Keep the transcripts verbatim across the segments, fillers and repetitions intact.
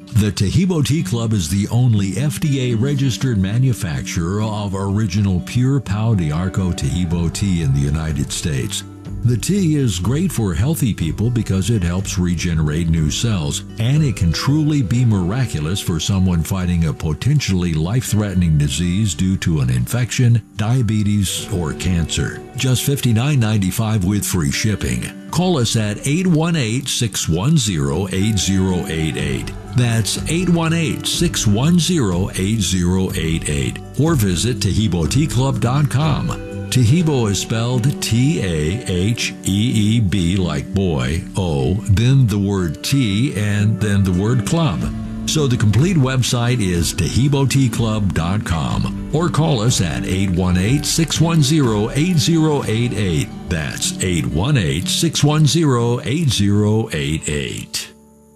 The Taheebo Tea Club is the only F D A-registered manufacturer of original pure Pau d'Arco Taheebo tea in the United States. The tea is great for healthy people because it helps regenerate new cells, and it can truly be miraculous for someone fighting a potentially life-threatening disease due to an infection, diabetes, or cancer. Just fifty-nine ninety-five with free shipping. Call us at eight one eight, six one zero, eight zero eight eight. That's eight one eight, six one zero, eight zero eight eight. Or visit Taheebo Tea Club dot com. Taheebo is spelled T A H E E B like boy, O, then the word tea, and then the word club. So the complete website is Taheebo Tea Club dot com, or call us at eight one eight, six one zero, eight zero eight eight. That's eight one eight, six one zero, eight zero eight eight.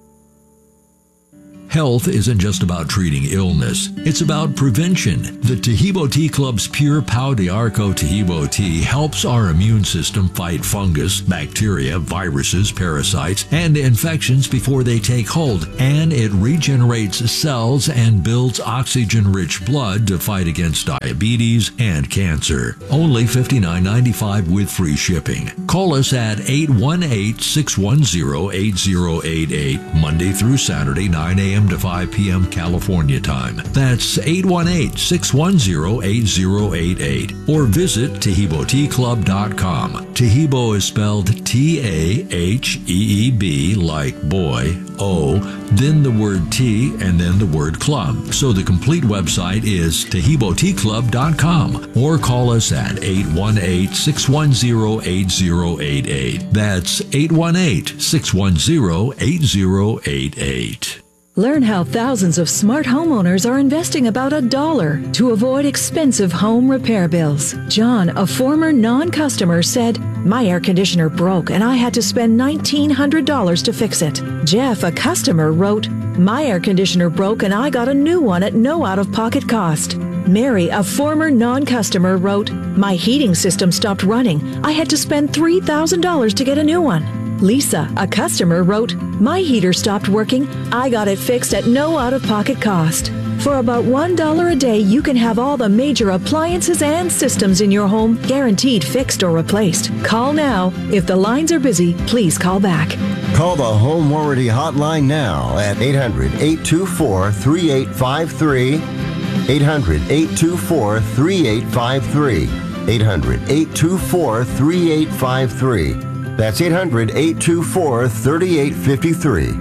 Health isn't just about treating illness, it's about prevention. The Taheebo Tea Club's pure Pau d'Arco Taheebo tea helps our immune system fight fungus, bacteria, viruses, parasites, and infections before they take hold, and it regenerates cells and builds oxygen-rich blood to fight against diabetes and cancer. Only fifty-nine ninety-five with free shipping. Call us at eight one eight, six one zero, eight zero eight eight, Monday through Saturday, nine a.m. to five p.m. California time. That's eight one eight, six one zero, eight zero eight eight. Or visit Taheebo Tea Club dot com. Taheebo is spelled T A H E E B like boy, O, then the word tea, and then the word club. So the complete website is Taheebo Tea Club dot com. Or call us at eight one eight, six one zero, eight zero eight eight. That's eight one eight, six one zero, eight zero eight eight. Learn how thousands of smart homeowners are investing about a dollar to avoid expensive home repair bills. John, a former non-customer, said, "My air conditioner broke and I had to spend nineteen hundred dollars to fix it." Jeff, a customer, wrote, "My air conditioner broke and I got a new one at no out-of-pocket cost." Mary, a former non-customer, wrote, "My heating system stopped running. I had to spend three thousand dollars to get a new one." Lisa, a customer, wrote, "My heater stopped working. I got it fixed at no out-of-pocket cost." For about one dollar a day, you can have all the major appliances and systems in your home guaranteed fixed or replaced. Call now. If the lines are busy, please call back. Call the Home Warranty Hotline now at eight hundred, eight two four, three eight five three. eight hundred, eight two four, three eight five three. eight hundred, eight two four, three eight five three. That's eight hundred, eight two four, three eight five three.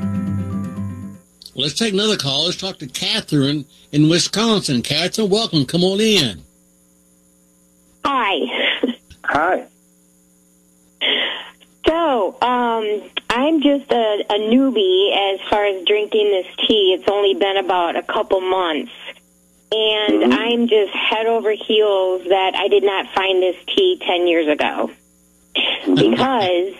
Let's take another call. Let's talk to Catherine in Wisconsin. Catherine, welcome. Come on in. Hi. Hi. So, um, I'm just a, a newbie as far as drinking this tea. It's only been about a couple months. And mm-hmm. I'm just head over heels that I did not find this tea ten years ago. Because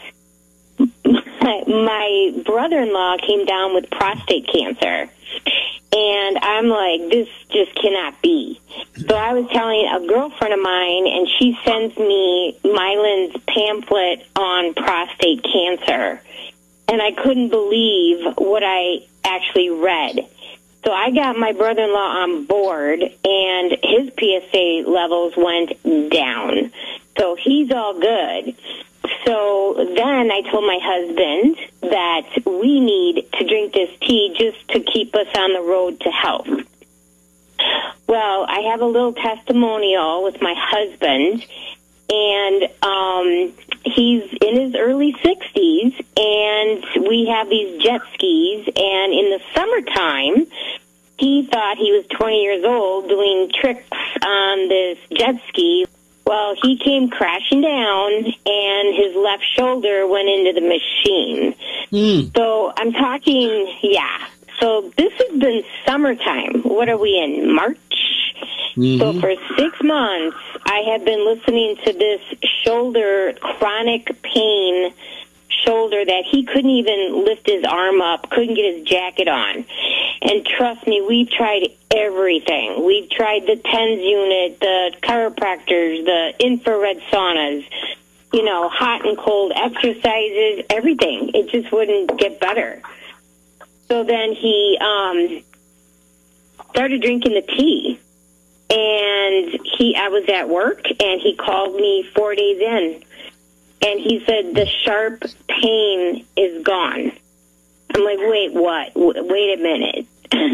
my brother-in-law came down with prostate cancer. And I'm like, this just cannot be. So I was telling a girlfriend of mine, and she sends me Mylan's pamphlet on prostate cancer. And I couldn't believe what I actually read. So I got my brother-in-law on board, and his P S A levels went down. So he's all good. So then I told my husband that we need to drink this tea just to keep us on the road to health. Well, I have a little testimonial with my husband, and um, he's in his early sixties, and we have these jet skis, and in the summertime, he thought he was twenty years old doing tricks on this jet ski. Well, he came crashing down, and his left shoulder went into the machine. Mm. So I'm talking, yeah. So this has been summertime. What are we in, March? Mm-hmm. So for six months, I have been listening to this shoulder chronic pain shoulder that he couldn't even lift his arm up, couldn't get his jacket on. And trust me, we've tried everything. We've tried the TENS unit, the chiropractors, the infrared saunas, you know, hot and cold exercises, everything. It just wouldn't get better. So then he um, started drinking the tea. And he, I was at work, and he called me four days in. And he said, the sharp pain is gone. I'm like, wait, what? W- wait a minute.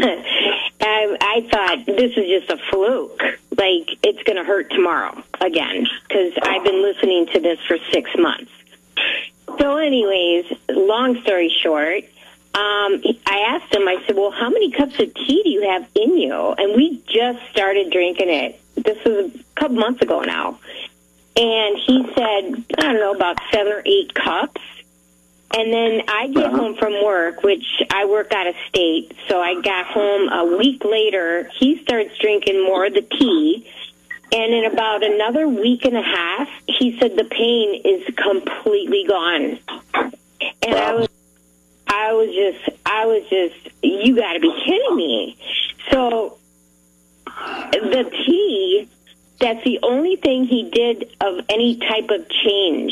I, I thought this is just a fluke. Like, it's going to hurt tomorrow again, because I've been listening to this for six months. So anyways, long story short, um, I asked him, I said, well, how many cups of tea do you have in you? And we just started drinking it. This was a couple months ago now. And he said, I don't know, about seven or eight cups. And then I get uh-huh. home from work, which I work out of state, so I got home a week later. He starts drinking more of the tea, and in about another week and a half, he said the pain is completely gone. And wow. I was, I was just, I was just, you got to be kidding me. So the tea, that's the only thing he did of any type of change.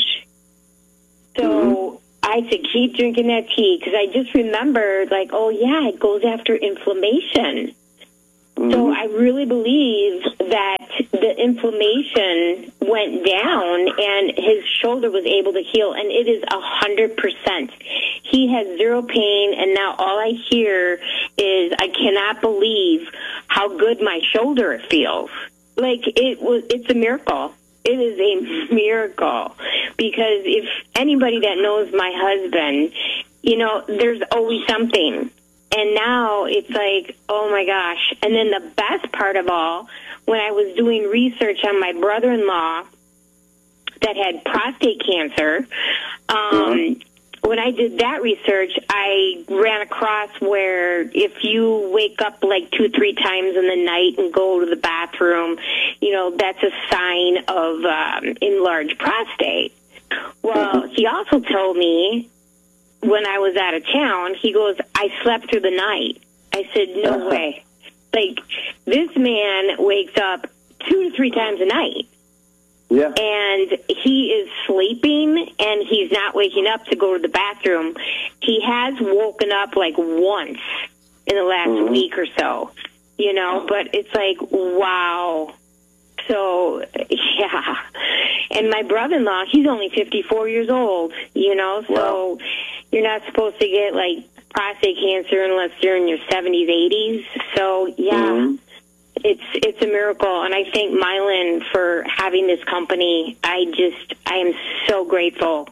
So. Mm-hmm. I said, keep drinking that tea, because I just remembered, like, oh, yeah, it goes after inflammation. Mm-hmm. So I really believe that the inflammation went down and his shoulder was able to heal, and it is one hundred percent. He has zero pain, and now all I hear is, I cannot believe how good my shoulder feels. Like, it was, it's a miracle. It is a miracle, because if anybody that knows my husband, you know, there's always something. And now it's like, oh, my gosh. And then the best part of all, when I was doing research on my brother-in-law that had prostate cancer, um, mm-hmm. when I did that research, I ran across where if you wake up like two, three times in the night and go to the bathroom, you know, that's a sign of um, enlarged prostate. Well, he also told me when I was out of town, he goes, I slept through the night. I said, no way. Like, this man wakes up two to three times a night. Yeah. And he is sleeping, and he's not waking up to go to the bathroom. He has woken up like once in the last mm-hmm. week or so, you know, but it's like, wow. So, yeah. And my brother-in-law, he's only fifty-four years old, you know, so wow. You're not supposed to get, like, prostate cancer unless you're in your seventies, eighties. So, yeah. Mm-hmm. It's it's a miracle, and I thank Mylan for having this company. I just, I am so grateful.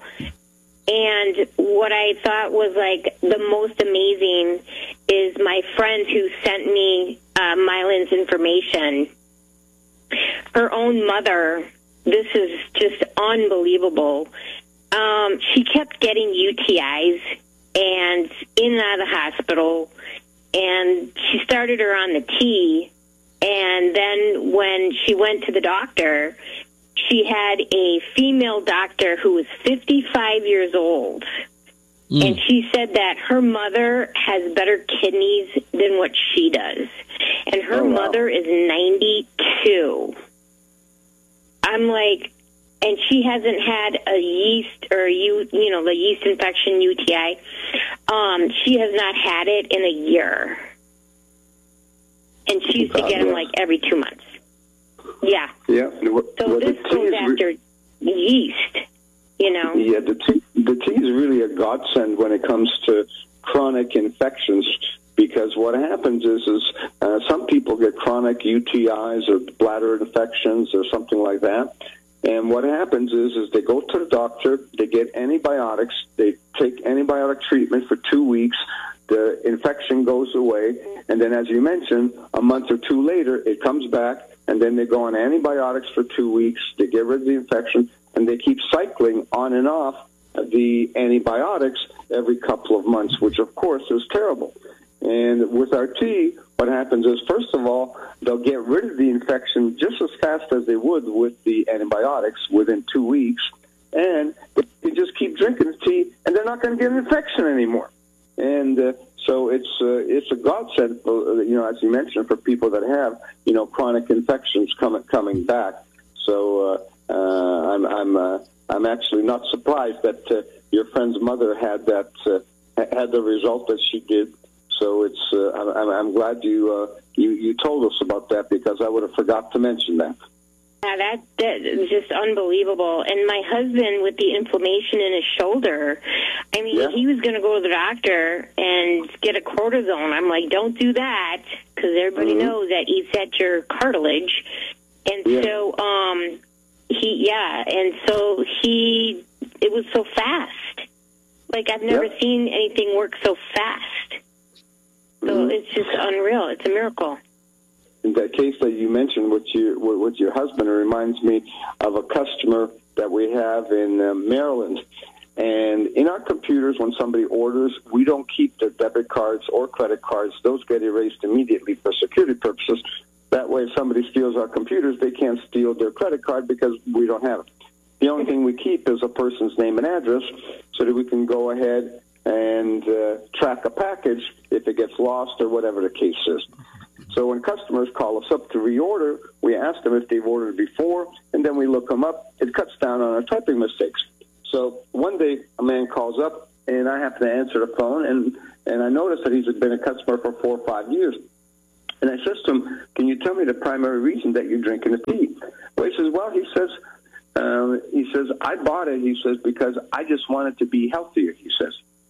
And what I thought was, like, the most amazing is my friend who sent me uh, Mylan's information. Her own mother, this is just unbelievable. Um, she kept getting U T Is and in and out of the hospital, and she started her on the tea. And then when she went to the doctor, she had a female doctor who was fifty-five years old. Mm. And she said that her mother has better kidneys than what she does. And her oh, wow. mother is ninety-two. I'm like, and she hasn't had a yeast or, you, you know, the yeast infection U T I. Um, she has not had it in a year. And she used to get them, like, every two months. Yeah. Yeah. What, so what this goes after re- yeast, you know. Yeah, the tea, the tea is really a godsend when it comes to chronic infections, because what happens is, is uh, some people get chronic U T Is or bladder infections or something like that. And what happens is, is they go to the doctor, they get antibiotics, they take antibiotic treatment for two weeks, the infection goes away, and then, as you mentioned, a month or two later, it comes back, and then they go on antibiotics for two weeks, they get rid of the infection, and they keep cycling on and off the antibiotics every couple of months, which, of course, is terrible. And with our tea, what happens is, first of all, they'll get rid of the infection just as fast as they would with the antibiotics within two weeks, and they just keep drinking the tea, and they're not going to get an infection anymore. And uh, so it's uh, it's a godsend, for, you know, as you mentioned, for people that have, you know, chronic infections coming coming back. So uh, uh, I'm I'm uh, I'm actually not surprised that uh, your friend's mother had that uh, had the result that she did. So it's uh, I'm, I'm glad you, uh, you you told us about that, because I would have forgot to mention that. Yeah, that, that is just unbelievable. And my husband, with the inflammation in his shoulder, I mean, Yeah. he was going to go to the doctor and get a cortisone. I'm like, don't do that, because everybody Mhm. knows that eats at your cartilage. And Yeah. so, um, he, yeah, and so he, it was so fast. Like, I've never Yep. seen anything work so fast. So Mhm. it's just unreal. It's a miracle. In that case that you mentioned with your with your husband, it reminds me of a customer that we have in uh, Maryland. And in our computers, when somebody orders, we don't keep their debit cards or credit cards. Those get erased immediately for security purposes. That way, if somebody steals our computers, they can't steal their credit card because we don't have it. The only thing we keep is a person's name and address, so that we can go ahead and uh, track a package if it gets lost or whatever the case is. So when customers call us up to reorder, we ask them if they've ordered before, and then we look them up. It cuts down on our typing mistakes. So one day a man calls up, and I happen to answer the phone, and, and I notice that he's been a customer for four or five years. And I says to him, can you tell me the primary reason that you're drinking the tea? Well, he says, well, he says, um, he says, I bought it, he says, because I just wanted to be healthier, he says.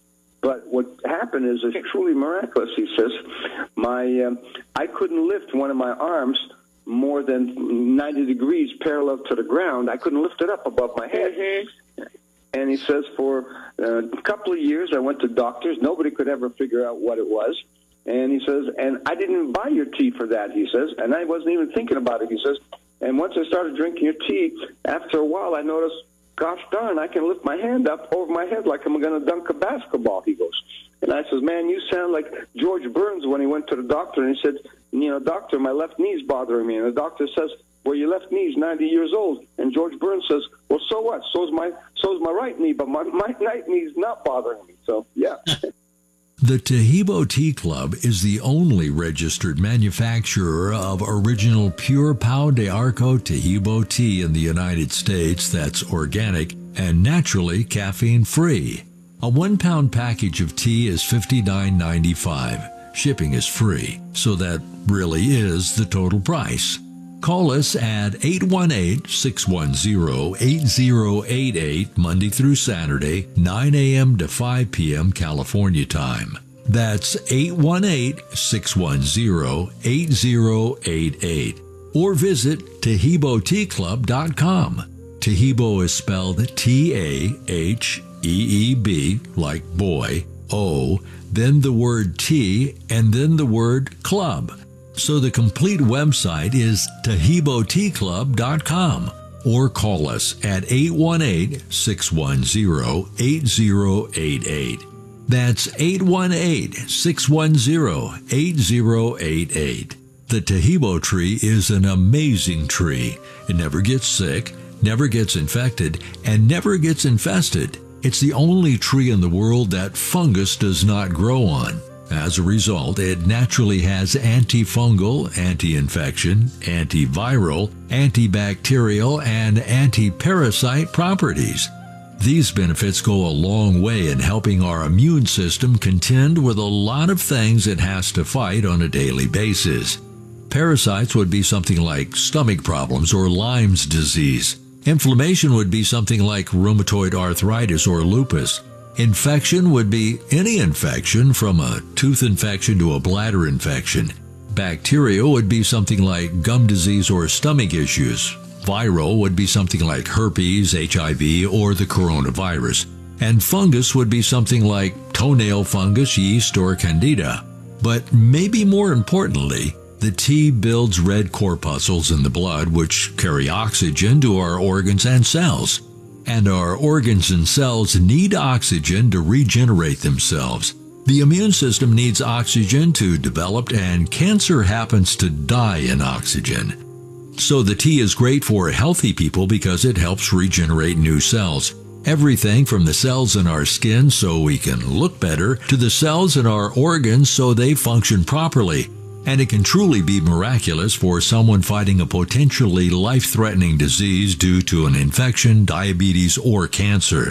But what happened is, is truly miraculous, he says. My, um, I couldn't lift one of my arms more than ninety degrees parallel to the ground. I couldn't lift it up above my head. Mm-hmm. And he says, for uh, a couple of years, I went to doctors. Nobody could ever figure out what it was. And he says, and I didn't even buy your tea for that, he says, and I wasn't even thinking about it, he says. And once I started drinking your tea, after a while, I noticed, gosh darn, I can lift my hand up over my head like I'm going to dunk a basketball, he goes. And I says, man, you sound like George Burns when he went to the doctor, and he said, you know, doctor, my left knee's bothering me. And the doctor says, well, your left knee's ninety years old. And George Burns says, well, so what? So's my so's my right knee, but my, my right knee's not bothering me. So, yeah. The Taheebo Tea Club is the only registered manufacturer of original pure Pau de Arco Taheebo tea in the United States that's organic and naturally caffeine-free. A one-pound package of tea is fifty-nine ninety-five. Shipping is free, so that really is the total price. Call us at eight one eight, six one zero, eight zero eight eight Monday through Saturday, nine a.m. to five p.m. California time. That's eight one eight, six one zero, eight zero eight eight. Or visit Taheebo Tea Club dot com. Taheebo is spelled T A H E E B, like boy, O, then the word tea, and then the word club. So the complete website is Taheebo Tea Club dot com, or call us at eight one eight, six one zero, eight zero eight eight. That's eight one eight, six one zero, eight zero eight eight. The Taheebo tree is an amazing tree. It never gets sick, never gets infected, and never gets infested. It's the only tree in the world that fungus does not grow on. As a result, it naturally has antifungal, anti-infection, antiviral, antibacterial, and anti-parasite properties. These benefits go a long way in helping our immune system contend with a lot of things it has to fight on a daily basis. Parasites would be something like stomach problems or Lyme's disease. Inflammation would be something like rheumatoid arthritis or lupus. Infection would be any infection, from a tooth infection to a bladder infection. Bacteria would be something like gum disease or stomach issues. Viral would be something like herpes, H I V, or the coronavirus. And fungus would be something like toenail fungus, yeast, or candida. But maybe more importantly, the tea builds red corpuscles in the blood, which carry oxygen to our organs and cells. And our organs and cells need oxygen to regenerate themselves. The immune system needs oxygen to develop, and cancer happens to die in oxygen. So the tea is great for healthy people because it helps regenerate new cells. Everything from the cells in our skin so we can look better to the cells in our organs so they function properly. And it can truly be miraculous for someone fighting a potentially life-threatening disease due to an infection, diabetes, or cancer.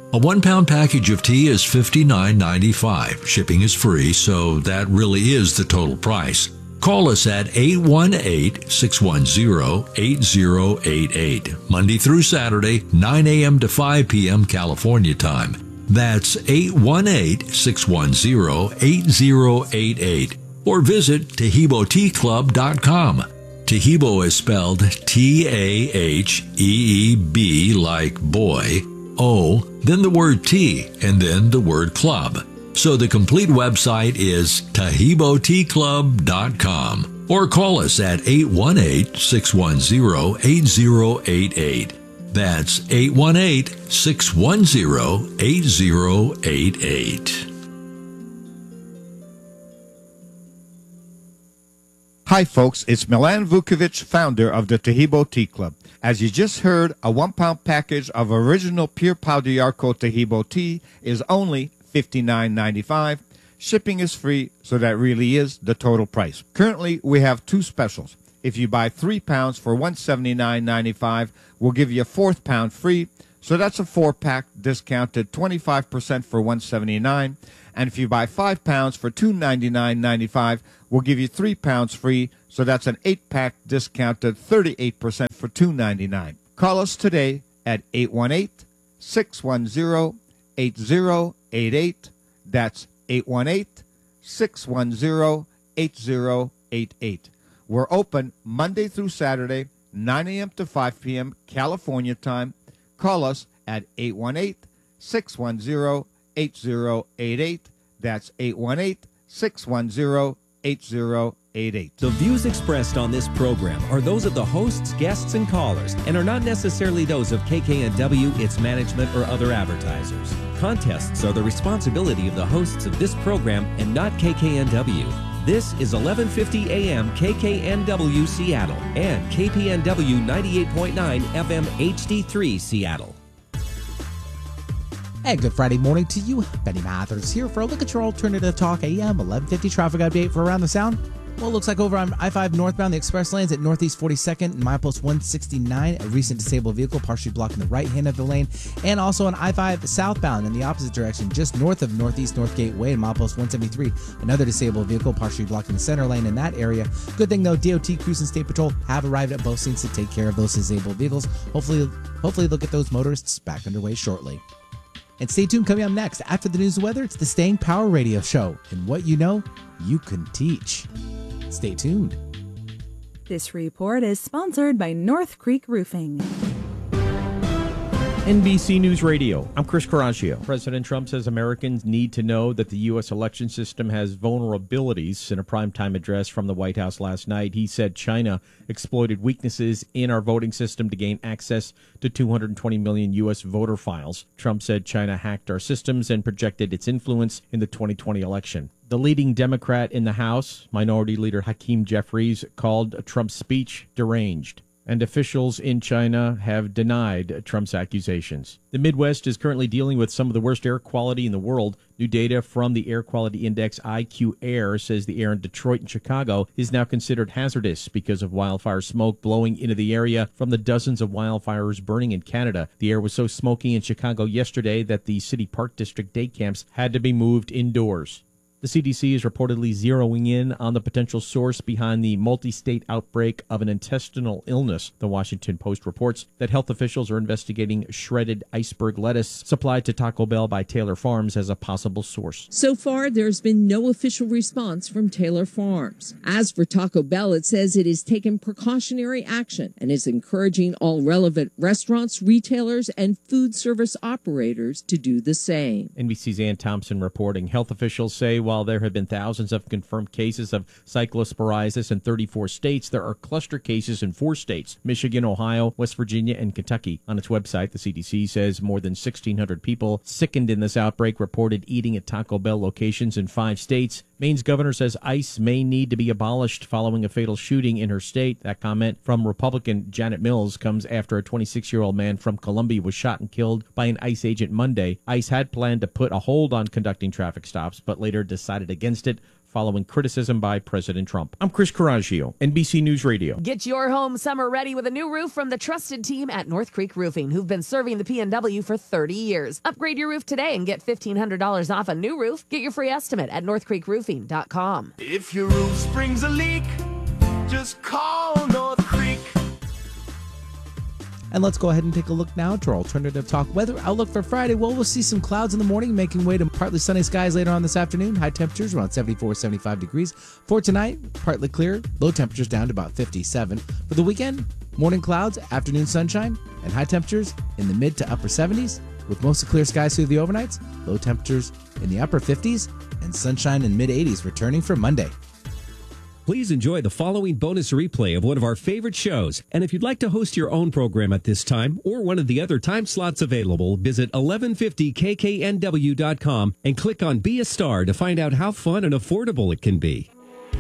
A one-pound package of tea is fifty-nine ninety-five. Shipping is free, so that really is the total price. Call us at eight one eight, six one zero, eight zero eight eight, Monday through Saturday, nine a.m. to five p.m. California time. That's eight one eight, six one zero, eight zero eight eight. Or visit Taheebo Tea Club dot com. Taheebo is spelled T A H E E B like boy, O, then the word tea, and then the word club. So the complete website is Taheebo Tea Club dot com. Or call us at eight one eight, six one zero, eight zero eight eight. That's eight one eight, six one zero, eight zero eight eight. Hi folks, it's Milan Vukovic, founder of the Taheebo Tea Club. As you just heard, a one-pound package of original Pure Pau d'Arco Taheebo tea is only fifty-nine ninety-five. Shipping is free, so that really is the total price. Currently, we have two specials. If you buy three pounds for one hundred seventy-nine ninety-five, we'll give you a fourth pound free. So that's a four-pack discounted twenty-five percent for one hundred seventy-nine dollars. And if you buy five pounds for two hundred ninety-nine ninety-five, we'll give you three pounds free. So that's an eight-pack discounted thirty-eight percent for two hundred ninety-nine dollars. Call us today at eight one eight, six one zero, eight zero eight eight. That's eight one eight, six one zero, eight zero eight eight. We're open Monday through Saturday, nine a.m. to five p.m. California time. Call us at eight one eight, six one zero, eight zero eight eight. That's eight one eight, six one zero, eight zero eight eight. The views expressed on this program are those of the hosts, guests, and callers, and are not necessarily those of K K N W, its management, or other advertisers. Contests are the responsibility of the hosts of this program and not K K N W. This is eleven fifty a m K K N W Seattle and K P N W ninety-eight point nine F M H D three Seattle. And good Friday morning to you. Benny Mathers here for a look at your alternative talk A M eleven fifty traffic update for Around the Sound. Well, it looks like over on I five northbound, the express lanes at Northeast forty-second and milepost one sixty-nine, a recent disabled vehicle partially blocking the right hand of the lane, and also on I five southbound in the opposite direction, just north of Northeast North Gateway and milepost one seventy-three, another disabled vehicle partially blocking the center lane in that area. Good thing though, D O T Cruise and State Patrol have arrived at both scenes to take care of those disabled vehicles. Hopefully, hopefully they'll get those motorists back underway shortly. And stay tuned, coming up next, after the news and weather, it's the Staying Power Radio Show. And what you know, you can teach. Stay tuned. This report is sponsored by North Creek Roofing. N B C News Radio, I'm Chris Caraccio. President Trump says Americans need to know that the U S election system has vulnerabilities. In a primetime address from the White House last night, he said China exploited weaknesses in our voting system to gain access to two hundred twenty million U S voter files. Trump said China hacked our systems and projected its influence in the twenty twenty election. The leading Democrat in the House, Minority Leader Hakeem Jeffries, called Trump's speech deranged. And officials in China have denied Trump's accusations. The Midwest is currently dealing with some of the worst air quality in the world. New data from the air quality index I Q Air says the air in Detroit and Chicago is now considered hazardous because of wildfire smoke blowing into the area from the dozens of wildfires burning in Canada. The air was so smoky in Chicago yesterday that the City Park District day camps had to be moved indoors. The C D C is reportedly zeroing in on the potential source behind the multi-state outbreak of an intestinal illness. The Washington Post reports that health officials are investigating shredded iceberg lettuce supplied to Taco Bell by Taylor Farms as a possible source. So far, there's been no official response from Taylor Farms. As for Taco Bell, it says it has taken precautionary action and is encouraging all relevant restaurants, retailers, and food service operators to do the same. N B C's Ann Thompson reporting. Health officials say while there have been thousands of confirmed cases of cyclosporiasis in thirty-four states, there are cluster cases in four states, Michigan, Ohio, West Virginia, and Kentucky. On its website, the C D C says more than sixteen hundred people sickened in this outbreak reported eating at Taco Bell locations in five states. Maine's governor says ICE may need to be abolished following a fatal shooting in her state. That comment from Republican Janet Mills comes after a twenty-six-year-old man from Columbia was shot and killed by an ICE agent Monday. ICE had planned to put a hold on conducting traffic stops, but later decided against it following criticism by President Trump. I'm Chris Coraggio, N B C News Radio. Get your home summer ready with a new roof from the trusted team at North Creek Roofing, who've been serving the P N W for thirty years. Upgrade your roof today and get fifteen hundred dollars off a new roof. Get your free estimate at north creek roofing dot com. If your roof springs a leak, just call North Creek. And let's go ahead and take a look now to our alternative talk weather outlook for Friday. Well, we'll see some clouds in the morning, making way to partly sunny skies later on this afternoon. High temperatures around seventy-four, seventy-five degrees. For tonight, partly clear, low temperatures down to about fifty-seven. For the weekend, morning clouds, afternoon sunshine, and high temperatures in the mid to upper seventies, with mostly clear skies through the overnights, low temperatures in the upper fifties, and sunshine in mid eighties returning for Monday. Please enjoy the following bonus replay of one of our favorite shows. And if you'd like to host your own program at this time or one of the other time slots available, visit eleven fifty K K N W dot com and click on Be a Star to find out how fun and affordable it can be.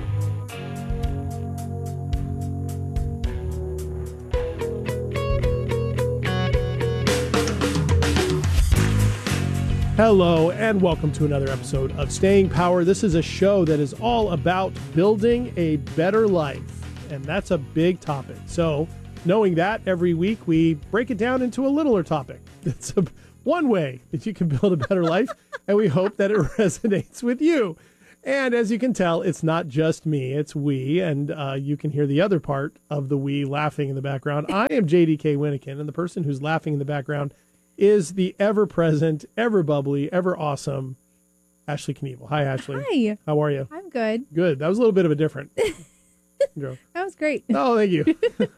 Hello and welcome to another episode of Staying Power. This is a show that is all about building a better life, and that's a big topic. So knowing that, every week we break it down into a littler topic. It's a, one way that you can build a better life, and we hope that it resonates with you. And as you can tell, it's not just me, it's we, and uh, you can hear the other part of the we laughing in the background. I am J D K Winnikin, and the person who's laughing in the background is the ever-present, ever-bubbly, ever-awesome Ashley Knievel. Hi, Ashley. Hi. How are you? I'm good. Good. That was a little bit of a different intro. That was great. Oh, thank you.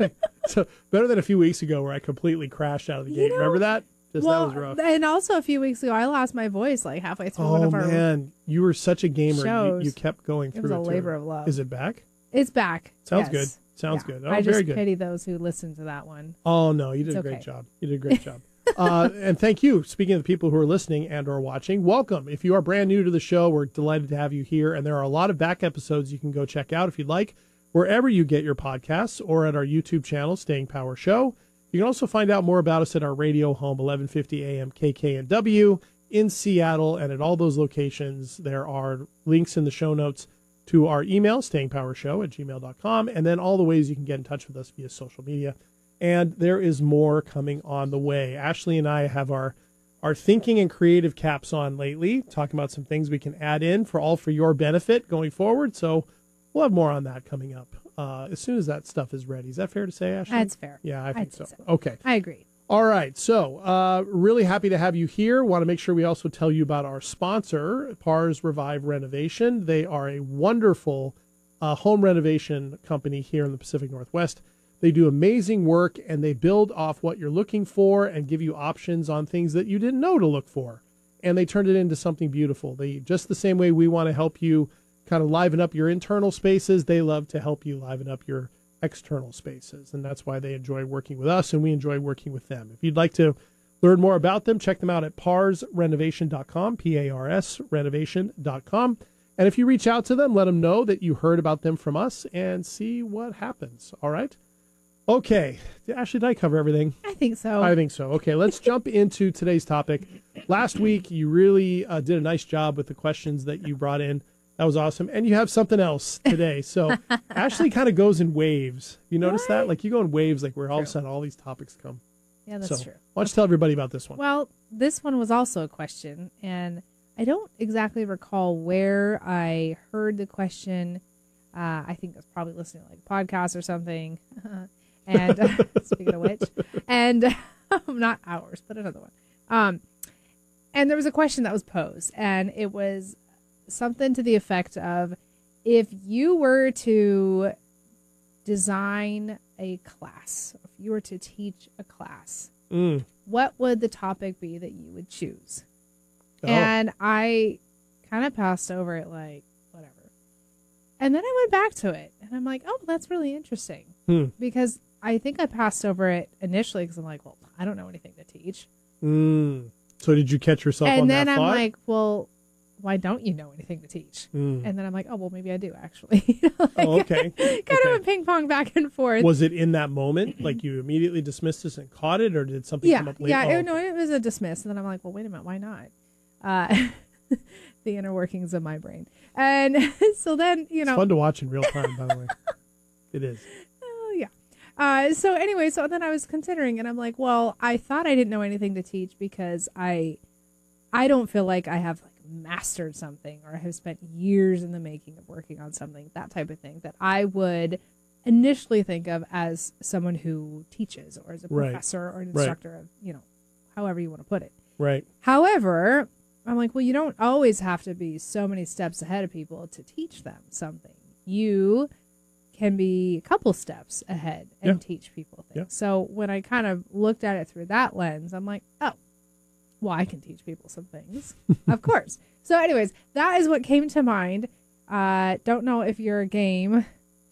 So better than a few weeks ago where I completely crashed out of the You gate. know, Remember that? Just well, that was rough. And also a few weeks ago, I lost my voice like halfway through Oh, one of our man. You were such a gamer. You, shows. you kept going It through was it. a too. labor of love. Is it back? It's back. Sounds yes. good. Sounds Yeah. good. Oh, I very just good. pity those who listened to that one. Oh, no. You did It's a great okay. job. You did a great job. Uh, and thank you. Speaking of the people who are listening and or watching, welcome. If you are brand new to the show, we're delighted to have you here. And there are a lot of back episodes you can go check out if you'd like, wherever you get your podcasts or at our YouTube channel, Staying Power Show. You can also find out more about us at our radio home, eleven fifty A M K K N W in Seattle. And at all those locations, there are links in the show notes to our email, stayingpowershow at gmail dot com, and then all the ways you can get in touch with us via social media. And there is more coming on the way. Ashley and I have our, our thinking and creative caps on lately, talking about some things we can add in for all for your benefit going forward. So we'll have more on that coming up uh, as soon as that stuff is ready. Is that fair to say, Ashley? That's fair. Yeah, I think I'd so. say so. Okay. I agree. All right. So uh, really happy to have you here. Want to make sure we also tell you about our sponsor, Pars Revive Renovation. They are a wonderful uh, home renovation company here in the Pacific Northwest. They do amazing work, and they build off what you're looking for and give you options on things that you didn't know to look for. And they turned it into something beautiful. They, just the same way we want to help you kind of liven up your internal spaces, they love to help you liven up your external spaces. And that's why they enjoy working with us, and we enjoy working with them. If you'd like to learn more about them, check them out at pars renovation dot com, P A R S renovation dot com. And if you reach out to them, let them know that you heard about them from us and see what happens. All right? Okay. Ashley, did I cover everything? I think so. I think so. Okay, let's jump into today's topic. Last week, you really uh, did a nice job with the questions that you brought in. That was awesome. And you have something else today. So Ashley kind of goes in waves. You notice that? Like you go in waves, like where all of a sudden all these topics come. Yeah, that's so, true. Why don't you tell everybody about this one? Well, this one was also a question, and I don't exactly recall where I heard the question. Uh, I think I was probably listening to like a podcast or something. And uh, speaking of which, and um, not ours, but another one. Um, and there was a question that was posed, and it was something to the effect of, if you were to design a class, if you were to teach a class, mm. what would the topic be that you would choose? Oh. And I kind of passed over it like, whatever. And then I went back to it, and I'm like, oh, that's really interesting. Hmm. Because I think I passed over it initially because I'm like, well, I don't know anything to teach. Mm. So did you catch yourself and on then that I'm thought? like, well, why don't you know anything to teach? Mm. And then I'm like, oh, well, maybe I do, actually. Like, oh, okay. kind okay. of a ping pong back and forth. Was it in that moment? Like you immediately dismissed this and caught it, or did something yeah, come up later? Yeah, oh, it, no, it was a dismiss. And then I'm like, well, wait a minute, why not? Uh, the inner workings of my brain. And so then, you know. It's fun to watch in real time, by the way. It is. Oh, yeah. Uh, so anyway, so then I was considering, and I'm like, well, I thought I didn't know anything to teach because I, I don't feel like I have like mastered something or I have spent years in the making of working on something, that type of thing, that I would initially think of as someone who teaches or as a Right. professor or an Right. instructor of, you know, however you want to put it. Right. However, I'm like, well, you don't always have to be so many steps ahead of people to teach them something. You can be a couple steps ahead and Yeah. teach people things. Yeah. So when I kind of looked at it through that lens, I'm like, oh, well, I can teach people some things. Of course. So anyways, that is what came to mind. Uh, don't know if you're a game.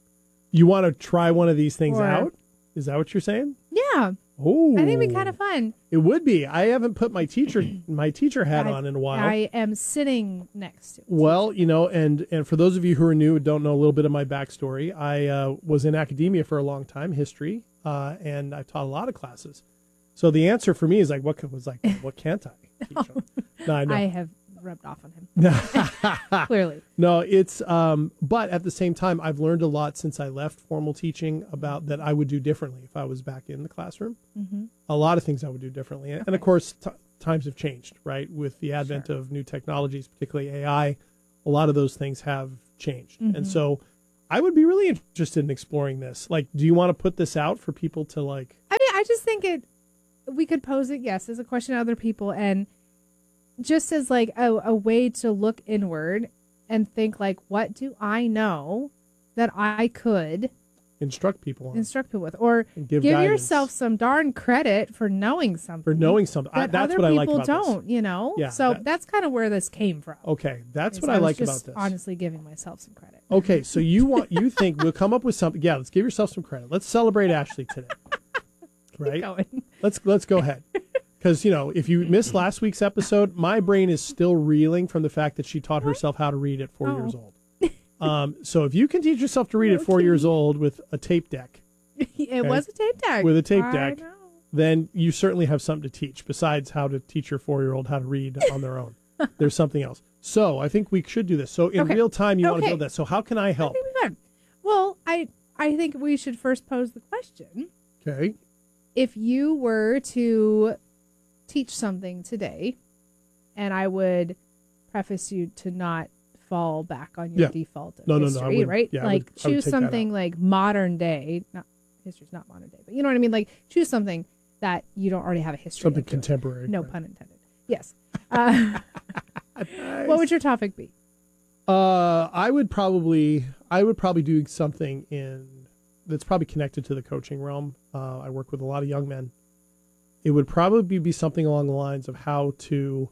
You want to try one of these things Or- out? Is that what you're saying? Yeah. Oh, I think it'd be kind of fun. It would be. I haven't put my teacher my teacher hat I- on in a while. I am sitting next to it. Well, you know, and and for those of you who are new, don't know a little bit of my backstory, I uh, was in academia for a long time, history, uh, and I taught a lot of classes. So the answer for me is like, what could, was like, what can't I teach them? No, I know. I have rubbed off on him. Clearly. No, it's, um, but at the same time, I've learned a lot since I left formal teaching about that I would do differently if I was back in the classroom. Mm-hmm. A lot of things I would do differently. And of course, t- times have changed, right? With the advent Sure. of new technologies, particularly A I, a lot of those things have changed. Mhm. And so I would be really interested in exploring this. Like, do you want to put this out for people to like, I mean, I just think it, we could pose it, yes, as a question to other people and just as like a, a way to look inward and think like, what do I know that I could instruct people on? instruct people with? Or And give, give guidance. yourself some darn credit for knowing something. For knowing something. I- that that's other what I like people about this. don't, you know? Yeah, So that- that's kind of where this came from. Okay, that's is what I was like just about this. honestly giving myself some credit. Okay, so you want you think we'll come up with something? Yeah, let's give yourself some credit. Let's celebrate Ashley today, right? Going. Let's let's go ahead, because you know if you missed last week's episode, my brain is still reeling from the fact that she taught herself how to read at four Oh. years old. Um, so if you can teach yourself to read at four years old with a tape deck, it okay, was a tape deck. with a tape I deck, know. then you certainly have something to teach besides how to teach your four year old how to read on their own. There's something else. So I think we should do this. So in Okay. real time, you want to Okay. build that. So how can I help? I think we could. Well, I I think we should first pose the question. Okay. If you were to teach something today, and I would preface you to not fall back on your Yeah. default of No, no, no, I history, wouldn't- right? yeah, I like would- I would choose take that something like modern day. Not history's not modern day, but you know what I mean. Like choose something that you don't already have a history. Something of doing. contemporary. No pun intended. Yes. Uh, What would your topic be? Uh, I would probably, I would probably do something in that's probably connected to the coaching realm. Uh, I work with a lot of young men. It would probably be something along the lines of how to,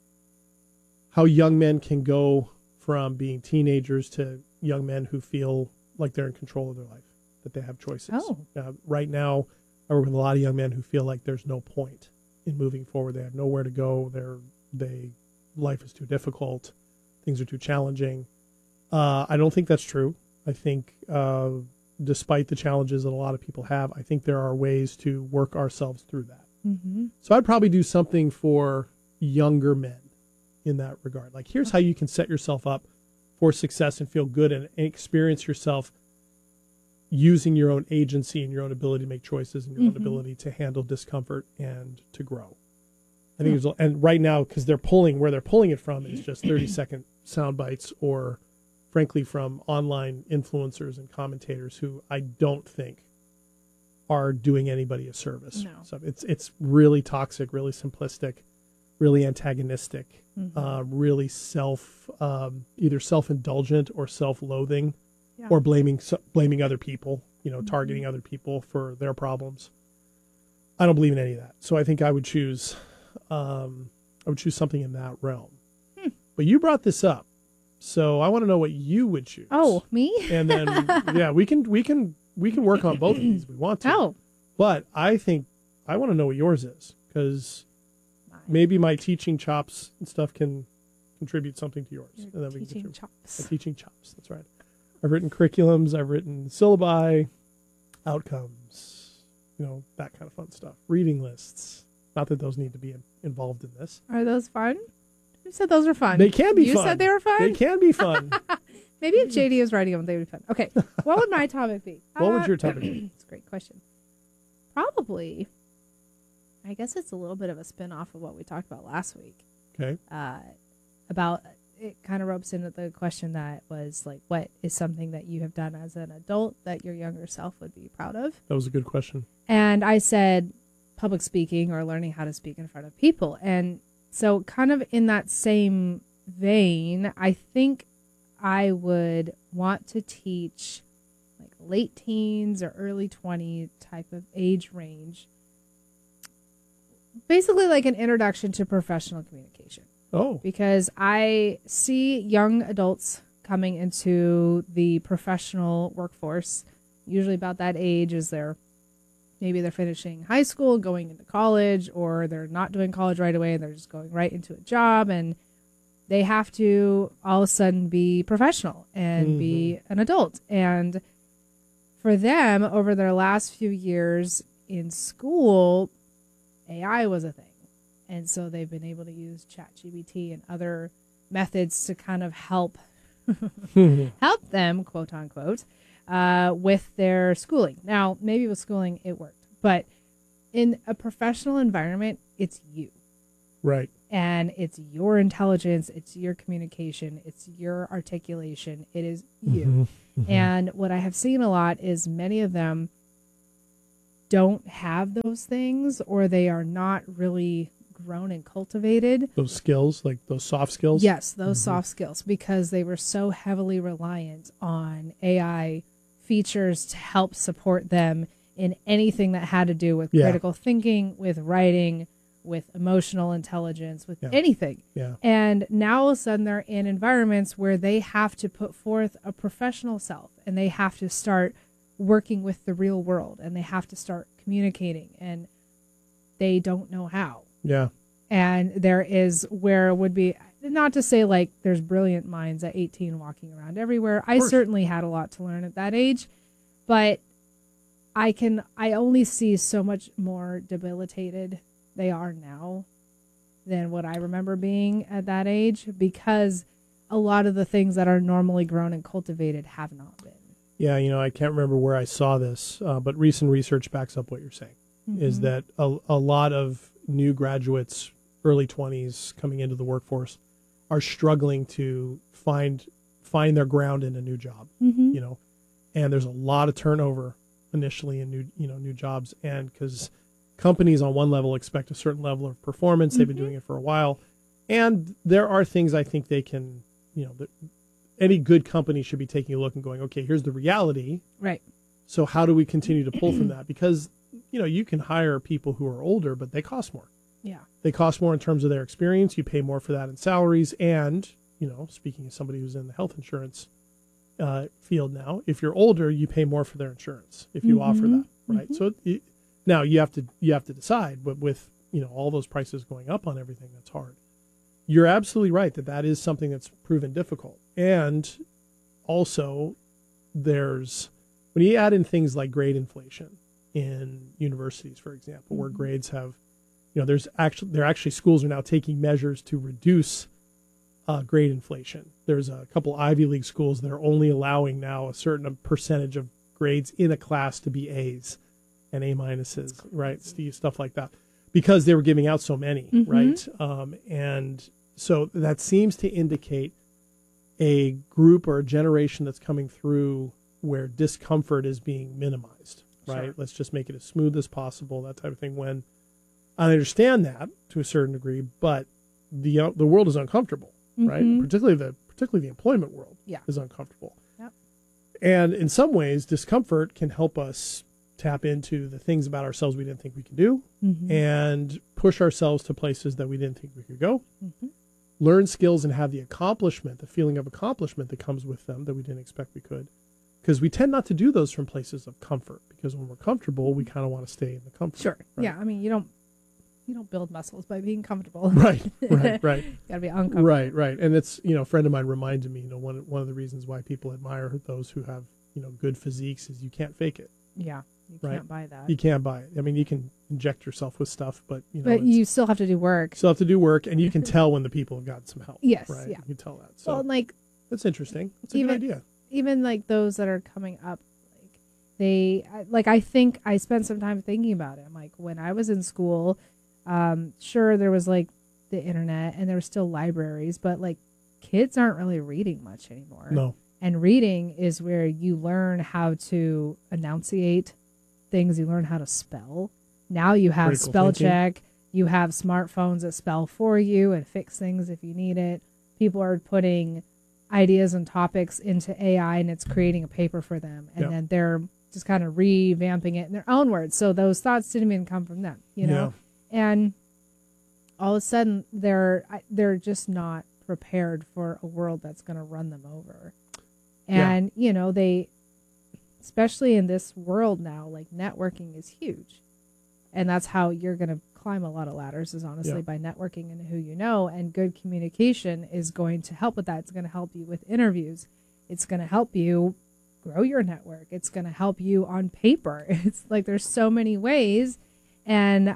how young men can go from being teenagers to young men who feel like they're in control of their life, that they have choices. Oh. Uh, right now, I work with a lot of young men who feel like there's no point in moving forward. They have nowhere to go. They're, they, life is too difficult. Things are too challenging. Uh, I don't think that's true. I think, uh, despite the challenges that a lot of people have, I think there are ways to work ourselves through that. Mm-hmm. So I'd probably do something for younger men in that regard. Like, here's how you can set yourself up for success and feel good and, and experience yourself using your own agency and your own ability to make choices and your own Mhm. ability to handle discomfort and to grow. I think, there's, and right now, because they're pulling, where they're pulling it from is just thirty second sound bites, or frankly from online influencers and commentators who I don't think are doing anybody a service. No. So it's it's really toxic, really simplistic, really antagonistic, Mhm. uh, really self, um, either self-indulgent or self-loathing, Yeah. or blaming so- blaming other people, you know, Mhm. targeting other people for their problems. I don't believe in any of that. So I think I would choose, um, I would choose something in that realm. Hmm. But you brought this up, so I want to know what you would choose. Oh, me? And then yeah, we can we can we can work on both of these if we want to. Oh. But I think I want to know what yours is, because maybe my teaching chops and stuff can contribute something to yours. Your and then we can teaching contribute. chops. My teaching chops. That's right. I've written curriculums. I've written syllabi, outcomes, you know, that kind of fun stuff. Reading lists. Not that those need to be in, involved in this. Are those fun? You said those are fun. They can be you fun. You said they were fun? They can be fun. Maybe if J D is writing them, they would be fun. Okay, what would my topic be? What would Uh, your topic be? It's a great question. Probably, I guess it's a little bit of a spin-off of what we talked about last week. Okay. Uh, about, it kind of ropes into the question that was like, what is something that you have done as an adult that your younger self would be proud of? That was a good question. And I said public speaking or learning how to speak in front of people. And so kind of in that same vein, I think I would want to teach like late teens or early twenty type of age range. Basically like an introduction to professional communication. Oh. Because I see young adults coming into the professional workforce, usually about that age as they're maybe they're finishing high school, going into college, or they're not doing college right away and they're just going right into a job, and they have to all of a sudden be professional and mm-hmm. be an adult. And for them, over their last few years in school, A I was a thing. And so they've been able to use ChatGPT and other methods to kind of help help them, quote unquote, uh, with their schooling. Now, maybe with schooling it worked, but in a professional environment, it's you. Right. And it's your intelligence, it's your communication, it's your articulation, it is you. Mm-hmm. Mm-hmm. And what I have seen a lot is many of them don't have those things, or they are not really grown and cultivated. Those skills, like those soft skills? Yes, those mm-hmm. soft skills, because they were so heavily reliant on A I features to help support them in anything that had to do with yeah. critical thinking, with writing, with emotional intelligence, with yeah. anything. Yeah. And now all of a sudden they're in environments where they have to put forth a professional self, and they have to start working with the real world, and they have to start communicating, and they don't know how. Yeah. And there is where it would be, not to say like there's brilliant minds at eighteen walking around everywhere. I certainly had a lot to learn at that age, but I can, I only see so much more debilitated they are now than what I remember being at that age, because a lot of the things that are normally grown and cultivated have not been. Yeah, you know, I can't remember where I saw this, uh, but recent research backs up what you're saying, mm-hmm. is that a, a lot of new graduates, early twenties, coming into the workforce, are struggling to find find their ground in a new job. Mm-hmm. You know, and there's a lot of turnover initially in new you know new jobs, and because companies on one level expect a certain level of performance, they've been Mm-hmm. doing it for a while, and there are things I think they can, you know, that any good company should be taking a look and going, okay, here's the reality. Right. So how do we continue to pull from that? Because, you know, you can hire people who are older, but they cost more. Yeah. They cost more in terms of their experience. You pay more for that in salaries. And, you know, speaking as somebody who's in the health insurance uh, field now, if you're older, you pay more for their insurance if you Mm-hmm. offer that, right? Mm-hmm. So it, now you have to you have to decide, but with, you know, all those prices going up on everything, that's hard. You're absolutely right that that is something that's proven difficult. And also there's, when you add in things like grade inflation in universities, for example, where grades have, you know, there's actually, there actually schools are now taking measures to reduce uh, grade inflation. There's a couple Ivy League schools that are only allowing now a certain percentage of grades in a class to be A's and A minuses, right? Stuff like that, because they were giving out so many, Mm-hmm. right? Um, and so that seems to indicate a group or a generation that's coming through where discomfort is being minimized, right? Sure. Let's just make it as smooth as possible, that type of thing. When I understand that to a certain degree, but the uh, the world is uncomfortable, right? Mhm. Particularly the particularly the employment world Yeah. is uncomfortable. Yep. And in some ways, discomfort can help us tap into the things about ourselves we didn't think we could do, Mhm. and push ourselves to places that we didn't think we could go. Mhm. Learn skills and have the accomplishment, the feeling of accomplishment that comes with them that we didn't expect we could. Because we tend not to do those from places of comfort, because when we're comfortable, we kind of want to stay in the comfort. Sure. Right? Yeah. I mean, you don't you don't build muscles by being comfortable. Right, right, right. You gotta be uncomfortable. Right, right. And it's, you know, a friend of mine reminded me, you know, one one of the reasons why people admire those who have, you know, good physiques is you can't fake it. Yeah. You right? can't buy that. You can't buy it. I mean, you can inject yourself with stuff, but you know, but you still have to do work. still have to do work, and you can tell when the people have gotten some help. Yes, right? yeah. You can tell that. So Well, like that's interesting. That's a even, good idea. Even like those that are coming up, like they I- like I think I spent some time thinking about it. I'm like, when I was in school, um, sure there was like the internet and there were still libraries, but like kids aren't really reading much anymore. No. And reading is where you learn how to enunciate things, you learn how to spell. Now you have Critical spell thinking. check, you have smartphones that spell for you and fix things if you need it. People are putting ideas and topics into A I and it's creating a paper for them. And Yep. then they're just kind of revamping it in their own words. So those thoughts didn't even come from them, you know? And all of a sudden they're they're just not prepared for a world that's going to run them over. And, you know, they, especially in this world now, like networking is huge. And that's how you're going to climb a lot of ladders is honestly Yeah. by networking and who you know. And good communication is going to help with that. It's going to help you with interviews. It's going to help you grow your network. It's going to help you on paper. It's like there's so many ways. And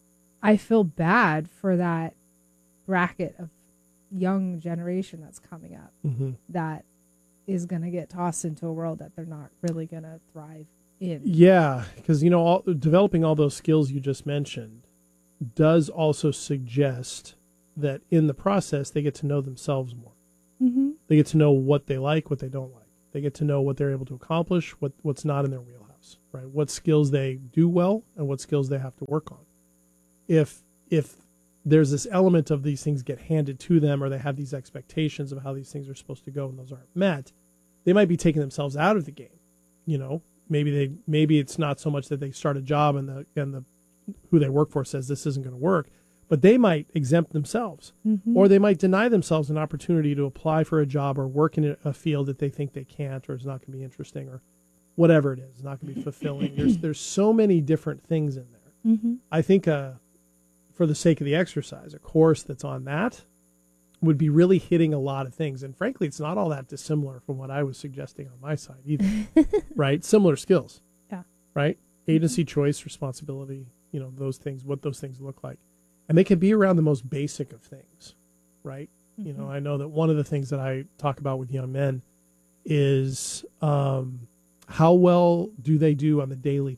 I feel bad for that bracket of young generation that's coming up Mm-hmm. that is going to get tossed into a world that they're not really going to thrive in. Yeah, because you know, all, developing all those skills you just mentioned does also suggest that in the process they get to know themselves more. Mm-hmm. They get to know what they like, what they don't like. They get to know what they're able to accomplish, what what's not in their wheelhouse, right? What skills they do well and what skills they have to work on. If if there's this element of these things get handed to them or they have these expectations of how these things are supposed to go and those aren't met, they might be taking themselves out of the game. You know, maybe they maybe it's not so much that they start a job and the and the who they work for says this isn't going to work, but they might exempt themselves. Mm-hmm. Or they might deny themselves an opportunity to apply for a job or work in a field that they think they can't or is not going to be interesting or whatever it is, it's not going to be fulfilling. There's there's so many different things in there. Mm-hmm. I think uh, for the sake of the exercise, a course that's on that would be really hitting a lot of things. And frankly, it's not all that dissimilar from what I was suggesting on my side either, right? Similar skills. Yeah. Right? Agency, choice, responsibility, you know, those things, what those things look like. And they can be around the most basic of things, right? You know, I know that one of the things that I talk about with young men is um, how well do they do on the daily